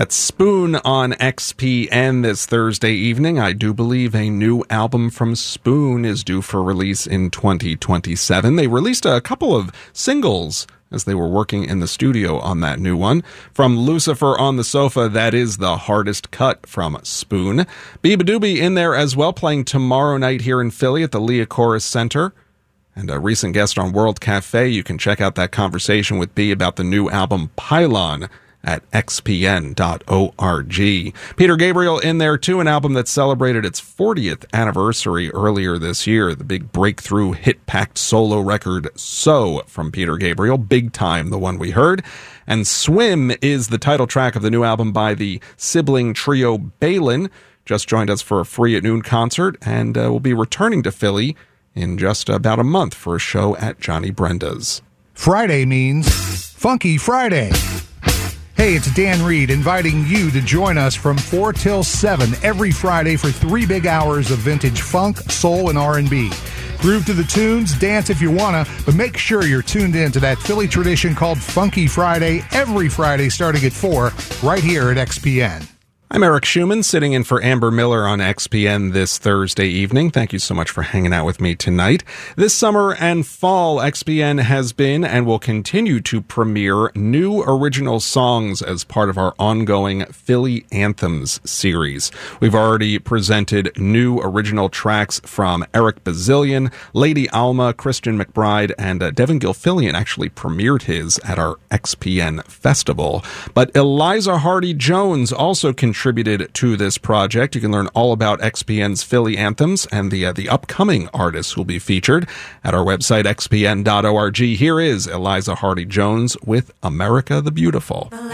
That's Spoon on XPN this Thursday evening. I do believe a new album from Spoon is due for release in 2027. They released a couple of singles as they were working in the studio on that new one. From Lucifer on the Sofa, that is the hardest cut from Spoon. Biba Doobie in there as well, playing tomorrow night here in Philly at the Leah Chorus Center. And a recent guest on World Cafe. You can check out that conversation with B about the new album Pylon at xpn.org. Peter Gabriel in there too, an album that celebrated its 40th anniversary earlier this year. The big breakthrough hit-packed solo record So from Peter Gabriel, Big Time, the one we heard. And Swim is the title track of the new album by the sibling trio Balin. Just joined us for a Free at Noon concert and will be returning to Philly in just about a month for a show at Johnny Brenda's. Friday means Funky Friday. Hey, it's Dan Reed inviting you to join us from 4 till 7 every Friday for 3 big hours of vintage funk, soul, and R&B. Groove to the tunes, dance if you wanna, but make sure you're tuned in to that Philly tradition called Funky Friday every Friday starting at 4 right here at XPN. I'm Eric Schumann, sitting in for Amber Miller on XPN this Thursday evening. Thank you so much for hanging out with me tonight. This summer and fall, XPN has been and will continue to premiere new original songs as part of our ongoing Philly Anthems series. We've already presented new original tracks from Eric Bazillion, Lady Alma, Christian McBride, and Devin Gilfillian actually premiered his at our XPN festival. But Eliza Hardy-Jones also contributed to this project. You can learn all about XPN's Philly Anthems and the upcoming artists who will be featured at our website, xpn.org. Here is Eliza Hardy-Jones with America the Beautiful.